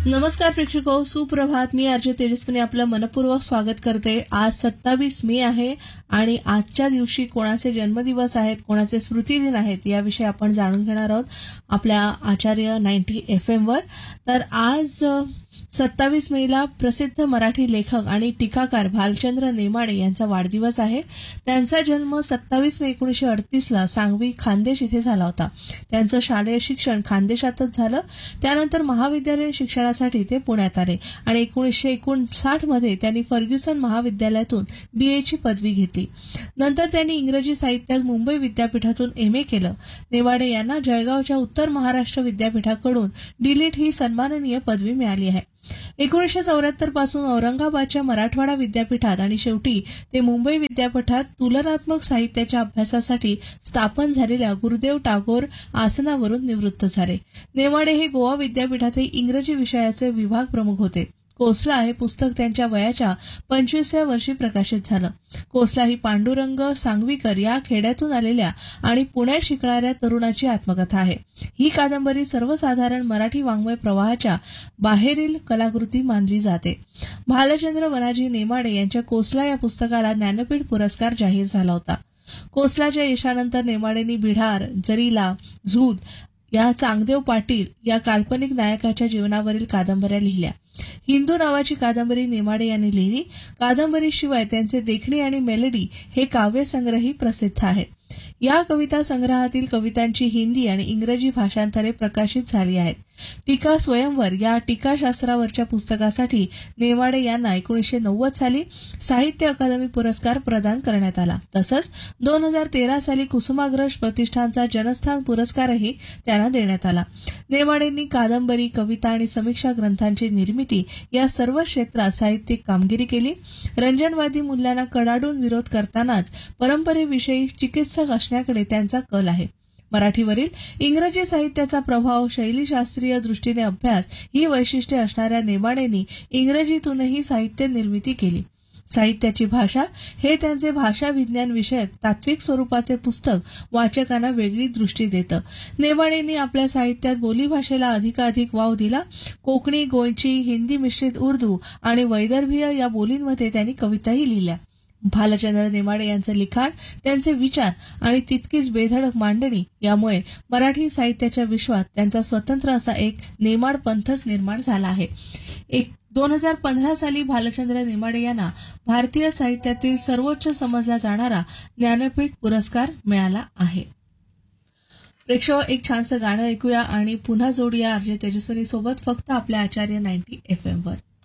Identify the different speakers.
Speaker 1: नमस्कार प्रेक्षको, सुप्रभात. मी आरजे तेजस्विनी आपलं मनपूर्वक स्वागत करते. आज 27 मे आहे आणि आजच्या दिवशी कोणाचे जन्मदिवस आहेत, कोणाचे स्मृतिदिन आहेत याविषयी आपण जाणून घेणार आहोत आपल्या आचार्य 90 FM वर. तर आज 27 मेला प्रसिद्ध मराठी लेखक आणि टीकाकार भालचंद्र नेमाडे यांचा वाढदिवस आहे. त्यांचा जन्म 27 मे 1938 सांगवी खानदेश इथे झाला होता. त्यांचं शालेय शिक्षण खानदेशातच झालं. त्यानंतर महाविद्यालयीन शिक्षणासाठी ते पुण्यात आले आणि 1959 मध्ये त्यांनी फर्ग्युसन महाविद्यालयातून BA ची पदवी घेतली. नंतर त्यांनी इंग्रजी साहित्यात मुंबई विद्यापीठातून MA केलं. नेमाडे यांना जळगावच्या उत्तर महाराष्ट्र विद्यापीठाकडून DLIT ही सन्माननीय पदवी मिळाली आहे. 1974 पासून औरंगाबादच्या मराठवाडा विद्यापीठात आणि शेवटी ते मुंबई विद्यापीठात तुलनात्मक साहित्याच्या अभ्यासासाठी स्थापन झालेल्या गुरुदेव टागोर आसनावरून निवृत्त झाले. नेमाडे हे गोवा विद्यापीठातही इंग्रजी विषयाचे विभाग प्रमुख होते. कोसला हे पुस्तक त्यांच्या वयाच्या 25व्या वर्षी प्रकाशित झालं. कोसला ही पांडुरंग सांगवीकर या खेड्यातून आलेल्या आणि पुण्यात शिकणाऱ्या तरुणाची आत्मकथा आहे. ही कादंबरी सर्वसाधारण मराठी वाङ्मय प्रवाहाच्या बाहेरील कलाकृती मानली जाते. भालचंद्र वनाजी नेमाडे यांच्या कोसला या पुस्तकाला ज्ञानपीठ पुरस्कार जाहीर झाला होता. कोसलाच्या यशानंतर नेमाडेंनी बिढार, जरीला, झूल या चांगदेव पाटील या काल्पनिक नायकाच्या जीवनावरील कादंबऱ्या लिहिल्या. हिंदू नावाची कादंबरी नेमाडे यांनी लिहिली. कादंबरीशिवाय त्यांचे देखणी आणि मेलडी हे काव्यसंग्रहही प्रसिद्ध आहेत. या कविता संग्रहातील कवितांची हिंदी आणि इंग्रजी भाषांतरे प्रकाशित झाली आहेत. टीका स्वयंवर या टीकाशास्त्रावरच्या पुस्तकासाठी नेमाडे यांना 1990 साली साहित्य अकादमी पुरस्कार प्रदान करण्यात आला. तसंच 2013 साली कुसुमाग्रज प्रतिष्ठानचा जनस्थान पुरस्कारही त्यांना देण्यात आला. नेमाडेंनी कादंबरी, कविता आणि समीक्षा ग्रंथांची निर्मिती या सर्व क्षेत्रात साहित्यिक कामगिरी केली. रंजनवादी मूल्यांना कडाडून विरोध करतानाच परंपरेविषयी चिकित्सक असण्याकडे त्यांचा कल आहे. मराठीवरील इंग्रजी साहित्याचा प्रभाव, शैलीशास्त्रीय दृष्टीने अभ्यास ही वैशिष्ट्ये असणाऱ्या नेमाडेंनी इंग्रजीतूनही साहित्य निर्मिती केली. साहित्याची भाषा हे त्यांचे भाषा विज्ञान विषयक तात्विक स्वरूपाचे पुस्तक वाचकांना वेगळी दृष्टी देतं. नेमाडेंनी आपल्या साहित्यात बोलीभाषेला अधिकाधिक वाव दिला. कोकणी, गोंयची, हिंदी मिश्रित उर्दू आणि वैदर्भीय या बोलींमध्ये त्यांनी कविताही लिहिल्या. भालचंद्र नेमाडे यांचं लिखाण, त्यांचे विचार आणि तितकीच बेधडक मांडणी यामुळे मराठी साहित्याच्या विश्वात त्यांचा स्वतंत्र असा एक नेमाड पंथच निर्माण झाला आहे. 2015 साली भालचंद्र नेमाडे यांना भारतीय साहित्यातील सर्वोच्च समजला जाणारा ज्ञानपीठ पुरस्कार मिळाला आहे. प्रेक्षक, एक छानसं गाणं ऐकूया आणि पुन्हा जोडूया आरजे तेजस्विनी सोबत फक्त आपल्या आचार्य 90 FM वर.